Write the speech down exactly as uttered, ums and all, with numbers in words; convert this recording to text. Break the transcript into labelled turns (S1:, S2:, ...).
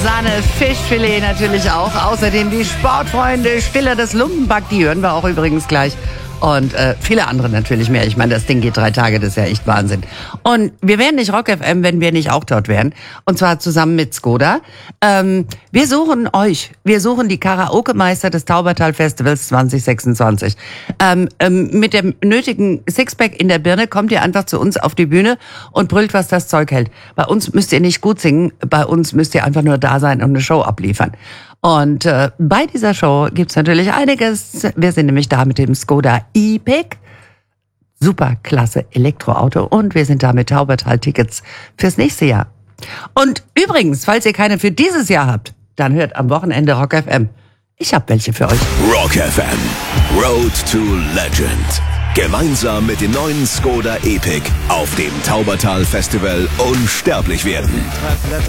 S1: Sahne, Fischfilet natürlich auch. Außerdem die Sportfreunde, Stiller das Lumpenpack, die hören wir auch übrigens gleich. Und äh, viele andere natürlich mehr. Ich meine, das Ding geht drei Tage, das ist ja echt Wahnsinn. Und wir wären nicht Rock F M, wenn wir nicht auch dort wären. Und zwar zusammen mit Skoda. Ähm, wir suchen euch. Wir suchen die Karaoke-Meister des Taubertal-Festivals zwanzig sechsundzwanzig. Ähm, ähm, mit dem nötigen Sixpack in der Birne kommt ihr einfach zu uns auf die Bühne und brüllt, was das Zeug hält. Bei uns müsst ihr nicht gut singen. Bei uns müsst ihr einfach nur da sein und eine Show abliefern. Und äh, bei dieser Show gibt's natürlich einiges. Wir sind nämlich da mit dem Skoda E-Pick. Super klasse Elektroauto. Und wir sind da mit Taubertal-Tickets fürs nächste Jahr. Und übrigens, falls ihr keine für dieses Jahr habt, dann hört am Wochenende Rock F M. Ich hab welche für euch.
S2: Rock F M. Road to Legend. Gemeinsam mit dem neuen Skoda E-Pick auf dem Taubertal Festival unsterblich werden.